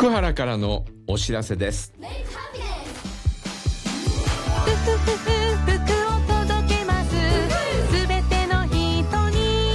福原からのお知らせです。 福を届けますすべての人に。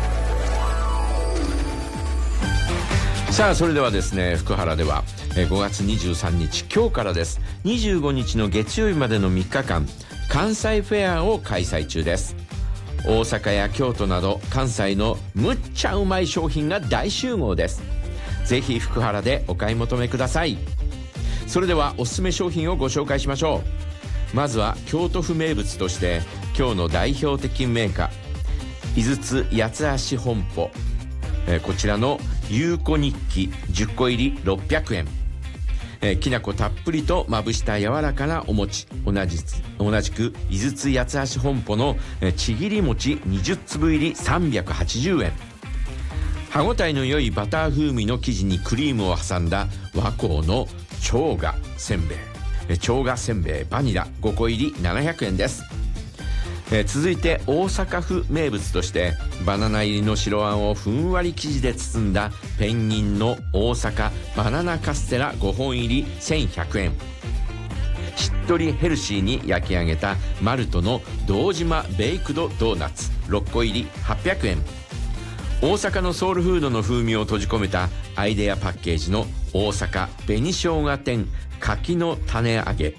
さあそれではですね、福原では5月23日今日からです。25日の月曜日までの3日間関西フェアを開催中です。大阪や京都など関西のむっちゃうまい商品が大集合です。ぜひ福原でお買い求めください。それではおすすめ商品をご紹介しましょう。まずは京都府名物として今日の代表的銘菓井筒八つ橋本舗、こちらのゆうこ日記10個入り600円、きな粉たっぷりとまぶした柔らかなお餅、同じく井筒八つ橋本舗のちぎり餅20粒入り380円。歯ごたえの良いバター風味の生地にクリームを挟んだ和光の長賀せんべい、長賀せんべいバニラ5個入り700円です。続いて大阪府名物としてバナナ入りの白あんをふんわり生地で包んだペンギンの大阪バナナカステラ5本入り1100円。しっとりヘルシーに焼き上げたマルトの堂島ベイクドドーナツ6個入り800円。大阪のソウルフードの風味を閉じ込めたアイデアパッケージの大阪紅生姜店柿の種揚げ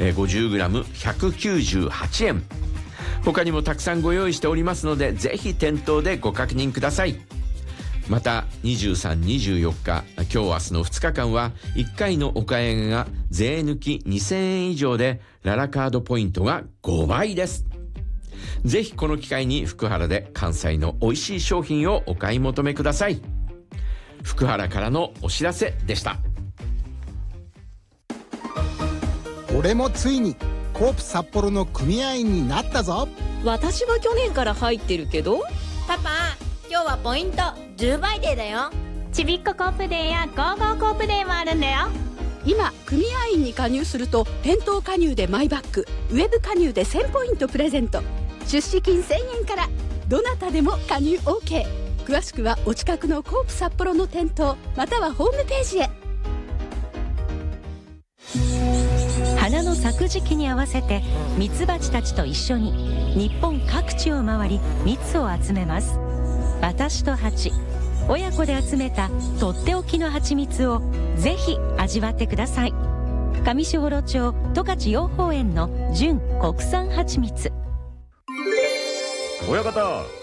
50g198 円。他にもたくさんご用意しておりますのでぜひ店頭でご確認ください。また23、24日今日明日の2日間は1回のお買い上げが税抜き2000円以上でララカードポイントが5倍です。ぜひこの機会に福原で関西の美味しい商品をお買い求めください。福原からのお知らせでした。 俺もついにコープ札幌の組合員になったぞ。 私は去年から入ってるけど。 パパ、今日はポイント10倍デーだよ。 ちびっこコープデーやゴーゴーコープデーもあるんだよ。 今組合員に加入すると店頭加入でマイバッグ、ウェブ加入で1000ポイントプレゼント、出資金1000円からどなたでも加入 OK。 詳しくはお近くのコープ札幌の店頭またはホームページへ。 花の咲く時期に合わせてミツバチたちと一緒に日本各地を回り蜜を集めます。私と蜂、親子で集めたとっておきの蜂蜜をぜひ味わってください。上士幌町十勝養蜂園の純国産蜂蜜。 親方